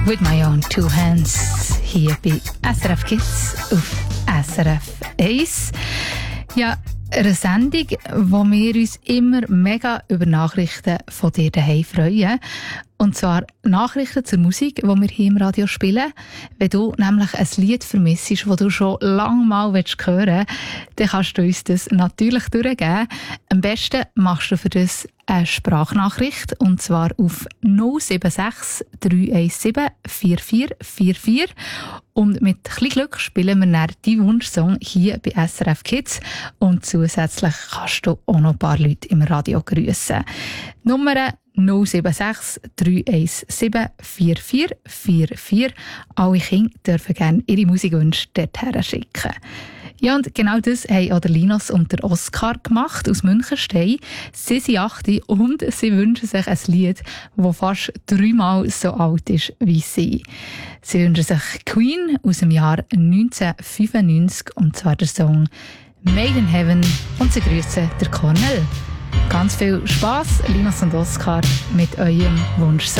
With My Own Two Hands hier bei SRF Kids auf SRF 1. Ja, eine Sendung, wo wir uns immer mega über Nachrichten von dir daheim freuen. Und zwar Nachrichten zur Musik, die wir hier im Radio spielen. Wenn du nämlich ein Lied vermisst, das du schon lange mal hören willst, dann kannst du uns das natürlich durchgeben. Am besten machst du für das eine Sprachnachricht, und zwar auf 076 317 4444. Und mit ein bisschen Glück spielen wir dann deinen Wunschsong hier bei SRF Kids. Und zusätzlich kannst du auch noch ein paar Leute im Radio grüssen. Nummer 076 317 4444. Alle Kinder dürfen gerne ihre Musikwünsche dorthin schicken. Ja, und genau das haben auch der Linus und der Oskar gemacht aus Münchenstein. Sie sind 8 und sie wünschen sich ein Lied, das fast 3-mal so alt ist wie sie. Sie wünschen sich Queen aus dem Jahr 1995, und zwar der Song Made in Heaven, und sie grüßen der Cornel. Ganz viel Spass, Linus und Oskar, mit eurem Wunschsong.